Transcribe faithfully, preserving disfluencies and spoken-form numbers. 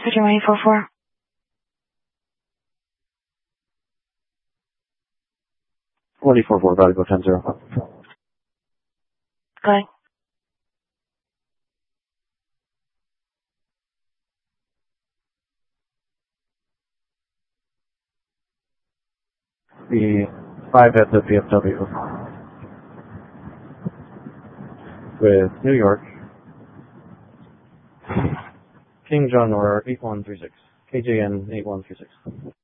Switching runway four four. forty-four four, about to go ten zero. Going. The five at the V F W with New York, King John Nora eight one three six, K J N eight one three six.